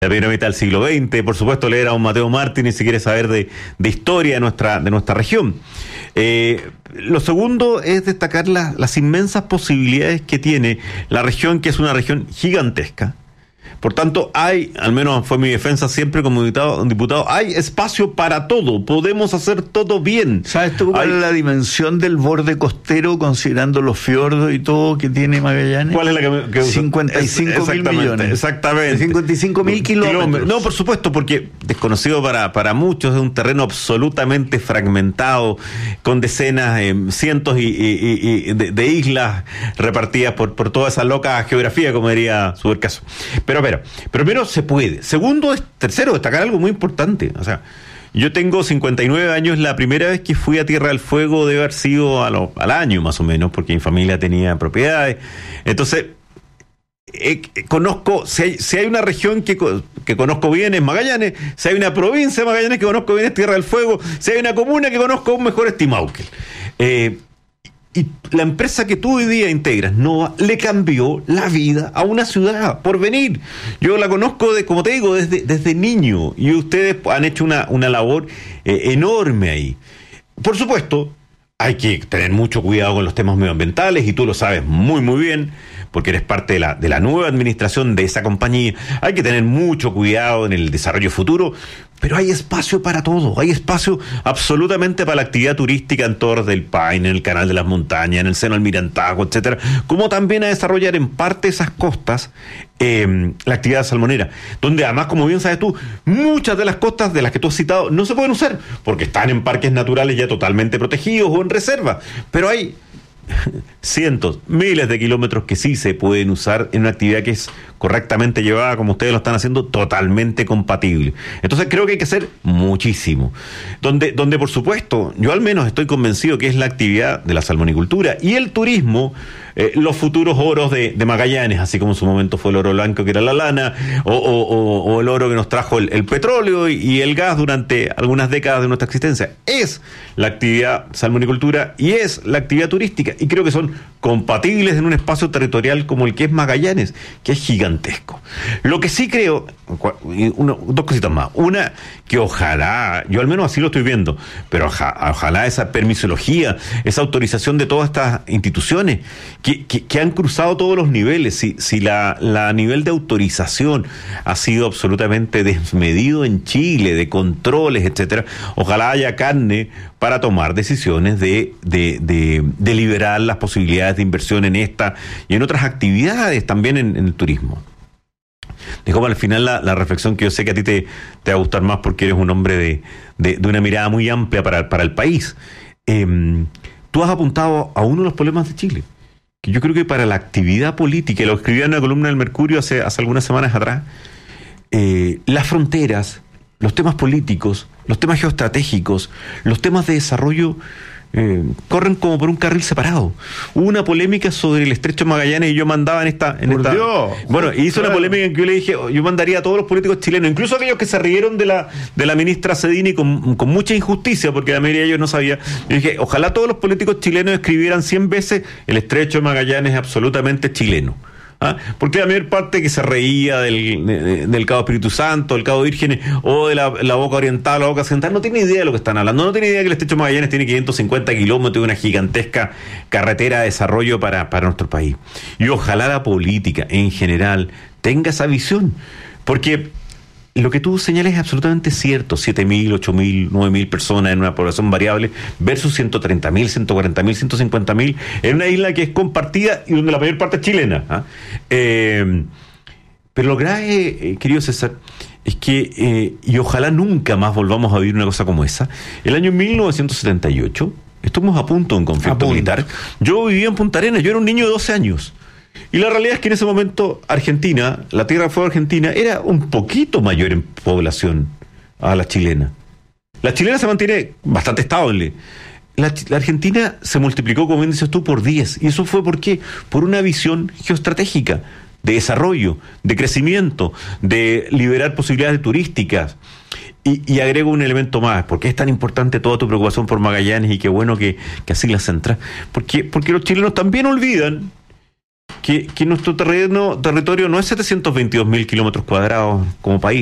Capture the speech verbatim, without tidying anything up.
la primera mitad del siglo veinte, por supuesto leer a un Mateo Martínez si quiere saber de, de historia de nuestra, de nuestra región. Eh, lo segundo es destacar la, las inmensas posibilidades que tiene la región, que es una región gigantesca. Por tanto, hay, al menos fue mi defensa siempre como diputado, diputado hay espacio para todo, podemos hacer todo bien. ¿Sabes tú cuál hay... es la dimensión del borde costero, considerando los fiordos y todo que tiene Magallanes? ¿Cuál es la que, que cincuenta y cinco mil millones. Exactamente. cincuenta y cinco mil kilómetros. No, por supuesto, porque desconocido para, para muchos, es un terreno absolutamente fragmentado, con decenas, eh, cientos y, y, y de, de islas repartidas por, por toda esa loca geografía, como diría Subercaso. Pero a ver, Pero, pero primero se puede. Segundo, es, tercero, destacar algo muy importante. O sea, yo tengo cincuenta y nueve años, la primera vez que fui a Tierra del Fuego debe haber sido a lo, al año más o menos, porque mi familia tenía propiedades. Entonces, eh, conozco, si hay, si hay una región que, que conozco bien es Magallanes, si hay una provincia de Magallanes que conozco bien es Tierra del Fuego, si hay una comuna que conozco aún mejor es Timauquel. Eh, Y la empresa que tú hoy día integras, Nova, le cambió la vida a una ciudad por venir. Yo la conozco, de, como te digo, desde, desde niño. Y ustedes han hecho una, una labor eh, enorme ahí. Por supuesto, hay que tener mucho cuidado con los temas medioambientales, y tú lo sabes muy, muy bien, porque eres parte de la, de la nueva administración de esa compañía. Hay que tener mucho cuidado en el desarrollo futuro, pero hay espacio para todo, hay espacio absolutamente para la actividad turística en Torres del Paine, en el Canal de las Montañas, en el Seno Almirantazgo, etcétera, como también a desarrollar en parte esas costas eh, la actividad salmonera, donde además, como bien sabes tú, muchas de las costas de las que tú has citado no se pueden usar, porque están en parques naturales ya totalmente protegidos o en reserva, pero hay cientos, miles de kilómetros que sí se pueden usar en una actividad que es correctamente llevada, como ustedes lo están haciendo, totalmente compatible. Entonces creo que hay que hacer muchísimo. Donde, donde por supuesto, yo al menos estoy convencido que es la actividad de la salmonicultura y el turismo, eh, los futuros oros de, de Magallanes, así como en su momento fue el oro blanco, que era la lana, o, o, o, o el oro que nos trajo el, el petróleo y, y el gas durante algunas décadas de nuestra existencia. Es la actividad salmonicultura y es la actividad turística, y creo que son compatibles en un espacio territorial como el que es Magallanes, que es gigantesco. Lo que sí creo, uno, dos cositas más. Una, que ojalá, yo al menos así lo estoy viendo, pero ojalá, ojalá esa permisología, esa autorización de todas estas instituciones que, que, que han cruzado todos los niveles, si, si la, la nivel de autorización ha sido absolutamente desmedido en Chile, de controles, etcétera, ojalá haya carne para tomar decisiones de, de, de, de liberar las posibilidades de inversión en esta y en otras actividades también en, en el turismo. Dejo para el final la, la reflexión que yo sé que a ti te, te va a gustar más, porque eres un hombre de, de, de una mirada muy amplia para, para el país. Eh, tú has apuntado a uno de los problemas de Chile, que yo creo que para la actividad política, y lo escribía en una columna del Mercurio hace, hace algunas semanas atrás, eh, las fronteras, los temas políticos, los temas geoestratégicos, los temas de desarrollo eh, corren como por un carril separado. Hubo una polémica sobre el Estrecho de Magallanes y yo mandaba en esta... En por esta Dios, bueno, hizo una polémica en que yo le dije, yo mandaría a todos los políticos chilenos, incluso aquellos que se rieron de la de la ministra Cedini con, con mucha injusticia, porque la mayoría de ellos no sabía. Yo dije, ojalá todos los políticos chilenos escribieran cien veces el Estrecho de Magallanes es absolutamente chileno. ¿Ah? Porque la mayor parte que se reía del, de, del Cabo Espíritu Santo, del Cabo Vírgenes o de la, la Boca Oriental, la Boca Occidental, no tiene idea de lo que están hablando, no tiene idea que el Estrecho de Magallanes tiene quinientos cincuenta kilómetros y una gigantesca carretera de desarrollo para, para nuestro país. Y ojalá la política en general tenga esa visión, porque lo que tú señalas es absolutamente cierto. siete mil, ocho mil, nueve mil personas en una población variable versus ciento treinta mil, ciento cuarenta mil, ciento cincuenta mil en una isla que es compartida y donde la mayor parte es chilena. ¿Ah? Eh, pero lo grave, eh, querido César, es que, eh, y ojalá nunca más volvamos a vivir una cosa como esa, el año mil novecientos setenta y ocho, estuvimos a punto de un conflicto militar. Yo vivía en Punta Arenas, yo era un niño de doce años. Y la realidad es que en ese momento Argentina, la Tierra del Fuego argentina, era un poquito mayor en población a la chilena. La chilena se mantiene bastante estable. La, la Argentina se multiplicó, como bien dices tú, por diez. ¿Y eso fue por qué? Por una visión geoestratégica, de desarrollo, de crecimiento, de liberar posibilidades turísticas. Y, y agrego un elemento más, porque es tan importante toda tu preocupación por Magallanes, y qué bueno que, que así la centras. Porque, porque los chilenos también olvidan que, que nuestro terreno, territorio no es setecientos veintidós mil kilómetros cuadrados como país.